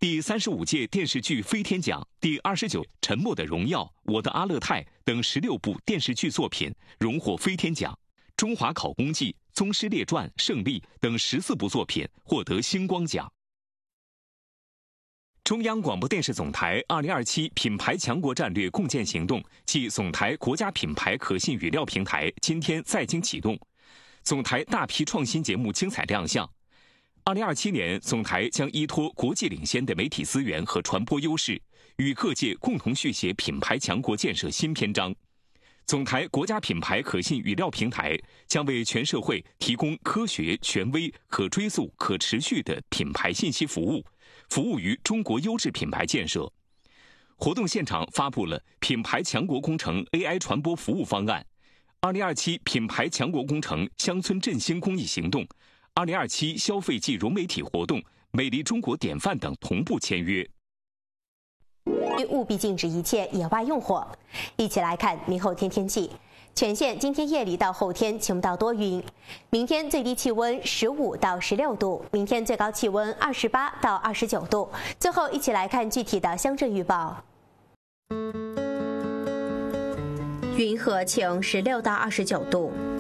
第35届电视剧飞天奖、第29《沉默的荣耀》、《我的阿勒泰》等16部电视剧作品荣获飞天奖，中华考功记、宗师列传、胜利等14部作品获得星光奖。中央广播电视总台2027品牌强国战略共建行动暨总台国家品牌可信语料平台今天在京启动，总台大批创新节目精彩亮相。2027年，总台将依托国际领先的媒体资源和传播优势，与各界共同续写品牌强国建设新篇章。总台国家品牌可信语料平台将为全社会提供科学、权威、可追溯、可持续的品牌信息服务，服务于中国优质品牌建设。活动现场发布了品牌强国工程 AI 传播服务方案、2027品牌强国工程乡村振兴公益行动、2027消费季融媒体活动、美丽中国典范等同步签约。 务必禁止一切野外用火。一起来看明后天天气。全县今天夜里到后天晴到多云，明天最低气温15到16度，明天最高气温28到29度。最后一起来看具体的乡镇预报。云和晴16到29度。